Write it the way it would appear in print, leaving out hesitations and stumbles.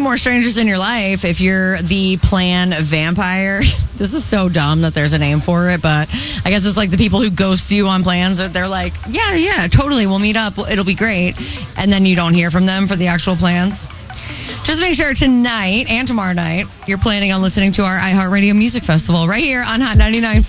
more strangers in your life, if you're the plan vampire, this is so dumb that there's a name for it, but I guess it's like the people who ghost you on plans. They're like, yeah, totally, we'll meet up, it'll be great. And then you don't hear from them for the actual plans. Just make sure tonight and tomorrow night, you're planning on listening to our iHeartRadio Music Festival right here on Hot 99.